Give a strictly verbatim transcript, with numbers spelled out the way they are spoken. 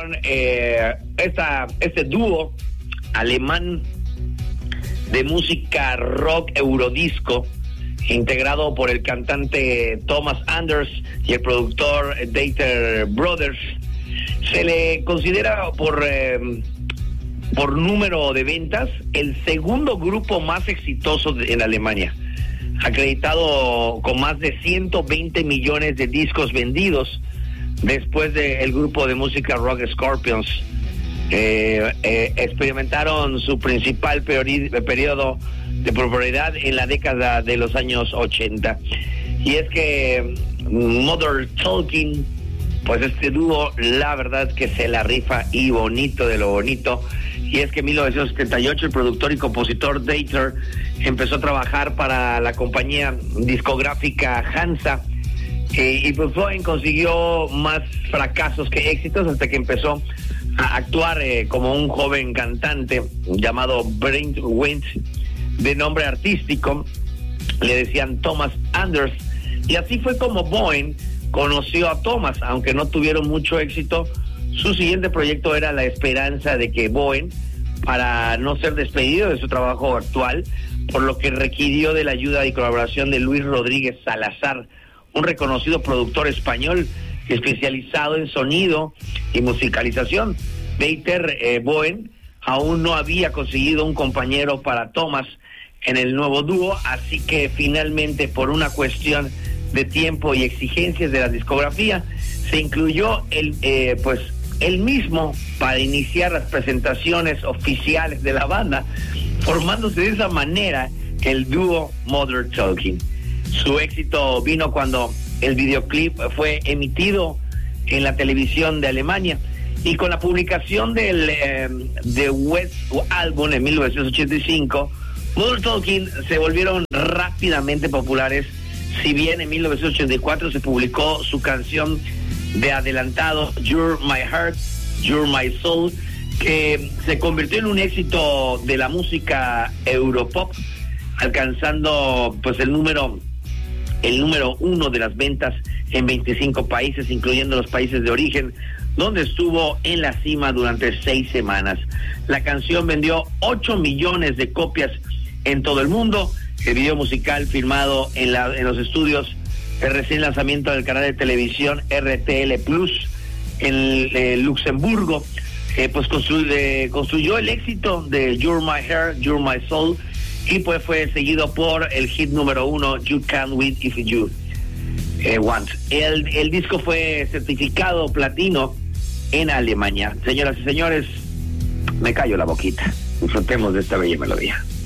formaron eh, esta, este dúo alemán de música rock eurodisco, integrado por el cantante Thomas Anders y el productor Dieter Brothers. Se le considera por, eh, por número de ventas el segundo grupo más exitoso de, en Alemania, acreditado con más de ciento veinte millones de discos vendidos, después del grupo de música rock Scorpions. Eh, eh, experimentaron su principal peori- periodo de popularidad en la década de los años ochenta. Y es que Mother Talking, pues este dúo, la verdad que se la rifa y bonito de lo bonito. Y es que en mil novecientos setenta y ocho el productor y compositor Dieter empezó a trabajar para la compañía discográfica Hansa, eh, y pues Bowen consiguió más fracasos que éxitos hasta que empezó a actuar eh, como un joven cantante llamado Brent Wendt, de nombre artístico, le decían Thomas Anders, y así fue como Bowen conoció a Thomas. Aunque no tuvieron mucho éxito, su siguiente proyecto era la esperanza de que Bowen, para no ser despedido de su trabajo actual, por lo que requirió de la ayuda y colaboración de Luis Rodríguez Salazar, un reconocido productor español especializado en sonido y musicalización. Dieter eh, Bowen aún no había conseguido un compañero para Thomas en el nuevo dúo, así que finalmente, por una cuestión de tiempo y exigencias de la discografía, se incluyó el eh, pues él mismo para iniciar las presentaciones oficiales de la banda, formándose de esa manera el dúo Mother Talking. Su éxito vino cuando el videoclip fue emitido en la televisión de Alemania, y con la publicación del eh, The West Album en mil novecientos ochenta y cinco, Mother Talking se volvieron rápidamente populares. Si bien en mil novecientos ochenta y cuatro se publicó su canción de adelantado You're My Heart, You're My Soul, que se convirtió en un éxito de la música europop, alcanzando pues el número el número uno de las ventas en veinticinco países, incluyendo los países de origen, donde estuvo en la cima durante seis semanas. La canción vendió ocho millones de copias en todo el mundo. El video musical, filmado en, la, en los estudios el recién lanzamiento del canal de televisión R T L Plus en eh, Luxemburgo, eh, pues constru- eh, construyó el éxito de You're My Heart, You're My Soul, y pues fue seguido por el hit número uno, You Can't Win If You eh, Want. El, el disco fue certificado platino en Alemania. Señoras y señores, me callo la boquita. Disfrutemos de esta bella melodía.